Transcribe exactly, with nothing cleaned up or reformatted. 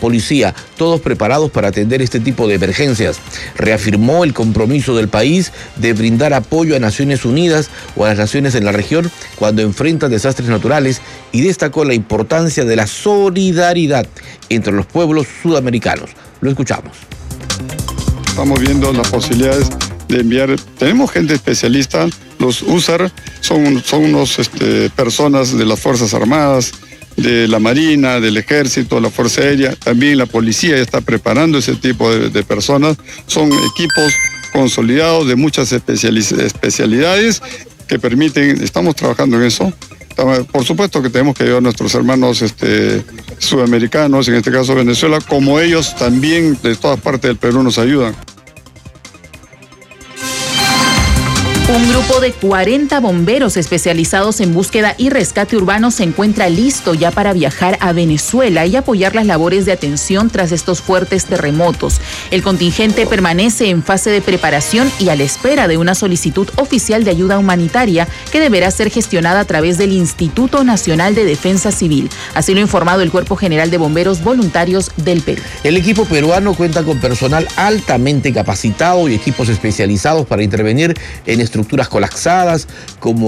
policía, todos preparados para atender este tipo de emergencias. Reafirmó el compromiso del país de brindar apoyo a Naciones Unidas o a las naciones en la región cuando enfrentan desastres naturales y destacó la importancia de la solidaridad entre los pueblos sudamericanos. Lo escuchamos. Estamos viendo las posibilidades de enviar, tenemos gente especialista, los U S A R son, son unos este, personas de las Fuerzas Armadas, de la Marina, del Ejército, la Fuerza Aérea, también la policía ya está preparando ese tipo de, de personas, son equipos consolidados de muchas especialidades que permiten, estamos trabajando en eso. Por supuesto que tenemos que ayudar a nuestros hermanos este, sudamericanos, en este caso Venezuela, como ellos también de todas partes del Perú nos ayudan. Un grupo de cuarenta bomberos especializados en búsqueda y rescate urbano se encuentra listo ya para viajar a Venezuela y apoyar las labores de atención tras estos fuertes terremotos. El contingente permanece en fase de preparación y a la espera de una solicitud oficial de ayuda humanitaria que deberá ser gestionada a través del Instituto Nacional de Defensa Civil. Así lo ha informado el Cuerpo General de Bomberos Voluntarios del Perú. El equipo peruano cuenta con personal altamente capacitado y equipos especializados para intervenir en estructuras colapsadas como